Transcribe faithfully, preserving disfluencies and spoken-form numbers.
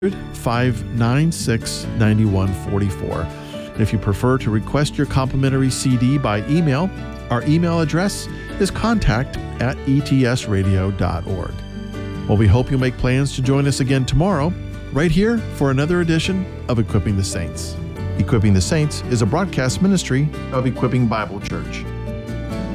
five nine six, nine one four four. If you prefer to request your complimentary C D by email, our email address is contact at e t s radio dot org. Well, we hope you'll make plans to join us again tomorrow, right here for another edition of Equipping the Saints. Equipping the Saints is a broadcast ministry of Equipping Bible Church.